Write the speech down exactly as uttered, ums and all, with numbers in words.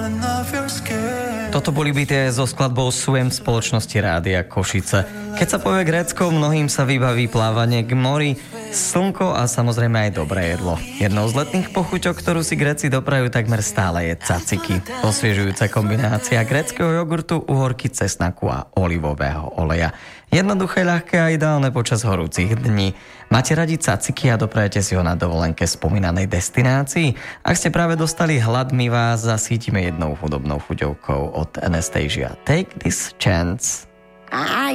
Toto boli bé té es so skladbou Swim spoločnosti Rádia Košice. Keď sa povie Grécko, mnohým sa vybaví plávanie k mori, slnko a samozrejme aj dobré jedlo. Jednou z letných pochuťok, ktorú si Gréci doprajú takmer stále, je caciky. Osviežujúca kombinácia gréckeho jogurtu, uhorky, cesnaku a olivového oleja. Jednoduché, ľahké a ideálne počas horúcich dní. Máte radi caciky a doprajete si ho na dovolenke spomínanej destinácii? Ak ste práve dostali hlad, my vás zasítime jednou hudobnou chuťovkou od Anastasia. Take this chance.